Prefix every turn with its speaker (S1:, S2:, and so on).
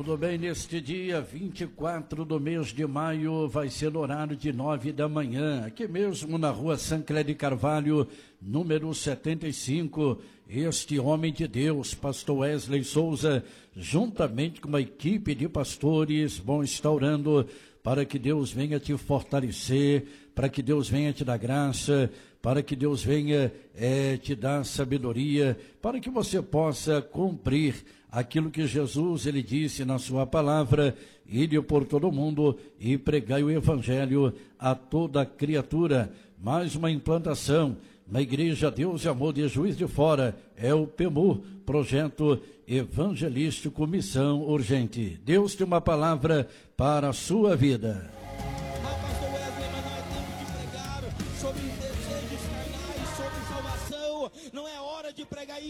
S1: Tudo bem, neste dia 24 do mês de maio, vai ser no horário de 9 da manhã, aqui mesmo na rua Sancler de Carvalho, número 75, este homem de Deus, pastor Wesley Souza, juntamente com uma equipe de pastores, vão estar orando para que Deus venha te fortalecer, para que Deus venha te dar graça, para que Deus venha te dar sabedoria, para que você possa cumprir aquilo que Jesus ele disse na sua palavra: ide por todo mundo e pregai o evangelho a toda criatura. Mais uma implantação na Igreja Deus e Amor de Juiz de Fora, é o PEMU, Projeto Evangelístico Missão Urgente. Deus tem uma palavra para a sua vida.
S2: Pastor Wesley, mas nós temos que pregar sobre desejos carnais, sobre salvação. Não é hora de pregar isso.